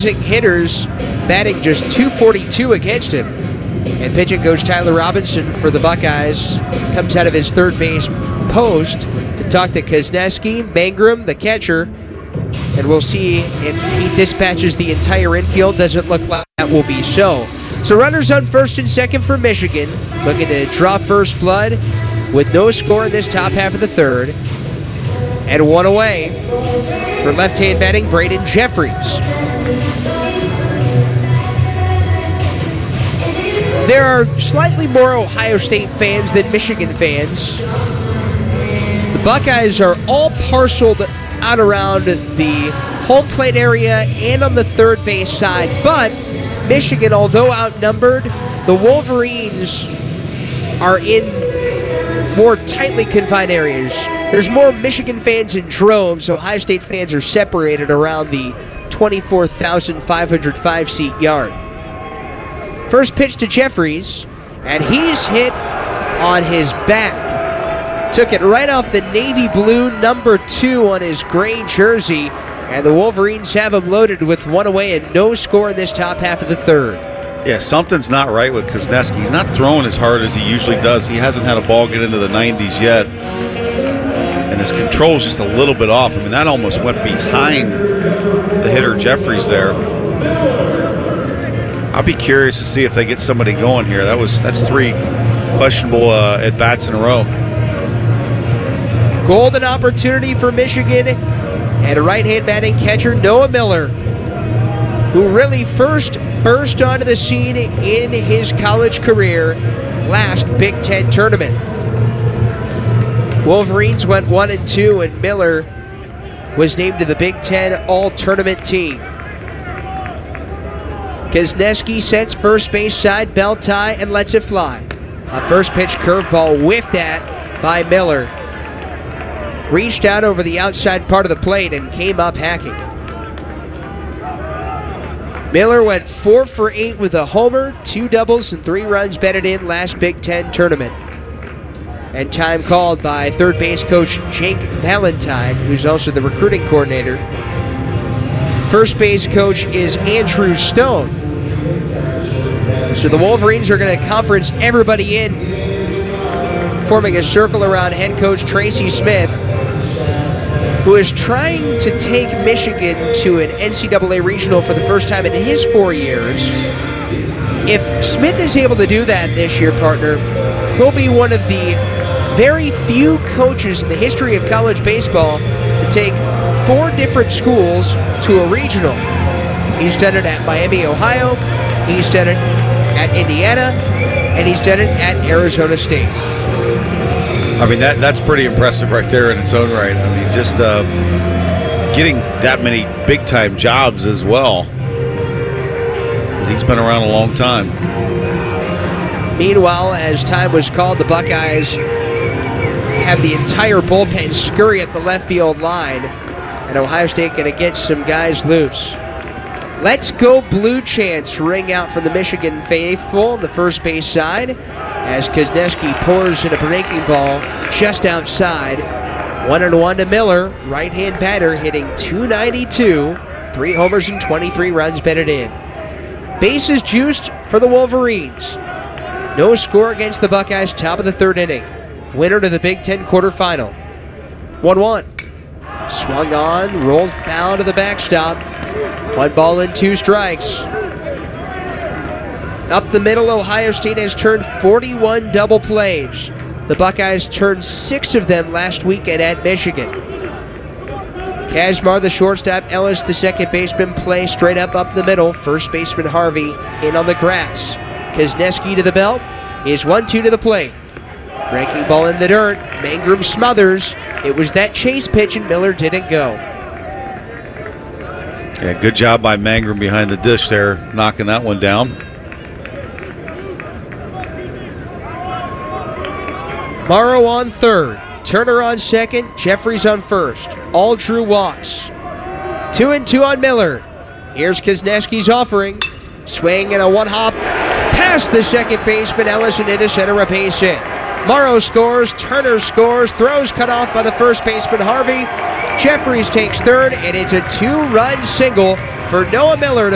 opposing hitters batting just .242 against him. And pitching coach Tyler Robinson for the Buckeyes comes out of his third base post to talk to Kozneski, Mangrum, the catcher, and we'll see if he dispatches the entire infield. Doesn't look like that will be so. So runners on first and second for Michigan, looking to draw first blood with no score in this top half of the third. And one away for left-hand batting Braden Jeffries. There are slightly more Ohio State fans than Michigan fans. The Buckeyes are all parceled out around the home plate area and on the third base side, but Michigan, although outnumbered, the Wolverines are in more tightly confined areas. There's more Michigan fans in droves. Ohio State fans are separated around the 24,505-seat yard. First pitch to Jeffries, and he's hit on his back. Took it right off the navy blue number 2 on his gray jersey, and the Wolverines have him loaded with one away and no score in this top half of the third. Yeah, something's not right with Kozneski. He's not throwing as hard as he usually does. He hasn't had a ball get into the 90s yet. And his control's just a little bit off. I mean, that almost went behind the hitter Jeffries there. I'll be curious to see if they get somebody going here. That's 3 questionable at-bats in a row. Golden opportunity for Michigan and a right-hand batting catcher, Noah Miller, who really first burst onto the scene in his college career last Big Ten tournament. Wolverines went 1-2, and Miller was named to the Big Ten All-Tournament team. Kozneski sets first base side, belt tie, and lets it fly. A first pitch curveball whiffed at by Miller. Reached out over the outside part of the plate and came up hacking. Miller went 4 for 8 with a homer, 2 doubles, and 3 runs batted in last Big Ten tournament. And time called by third base coach Jake Valentine, who's also the recruiting coordinator. First base coach is Andrew Stone. So the Wolverines are going to conference everybody in, forming a circle around head coach Tracy Smith, who is trying to take Michigan to an NCAA regional for the first time in his 4 years. If Smith is able to do that this year, partner, he'll be one of the very few coaches in the history of college baseball to take 4 different schools to a regional. He's done it at Miami, Ohio, he's done it at Indiana, and he's done it at Arizona State. I mean, that's pretty impressive right there in its own right. I mean, just getting that many big-time jobs as well. He's been around a long time. Meanwhile, as time was called, the Buckeyes have the entire bullpen scurry at the left field line, and Ohio State going to get some guys loose. Let's Go Blue chants ring out from the Michigan faithful on the first base side as Kozneski pours in a breaking ball just outside. 1-1 to Miller, right-hand batter, hitting .292, 3 homers and 23 runs batted in. Bases juiced for the Wolverines. No score against the Buckeyes, top of the third inning. Winner to the Big Ten quarterfinal. 1-1. Swung on, rolled foul to the backstop. 1 ball and 2 strikes. Up the middle, Ohio State has turned 41 double plays. The Buckeyes turned 6 of them last weekend at Michigan. Kazmar, the shortstop, Ellis, the second baseman, play straight up the middle. First baseman Harvey in on the grass. Kozneski to the belt. Is 1-2 to the plate. Breaking ball in the dirt. Mangrum smothers. It was that chase pitch and Miller didn't go. Yeah, good job by Mangrum behind the dish there, knocking that one down. Morrow on third. Turner on second. Jeffries on first. All Drew walks. 2-2 on Miller. Here's Kozneski's offering. Swing and a one-hop past the second baseman Ellis and into center, a base hit. Morrow scores. Turner scores. Throws cut off by the first baseman Harvey. Jeffries takes third, and it's a 2-run single for Noah Miller to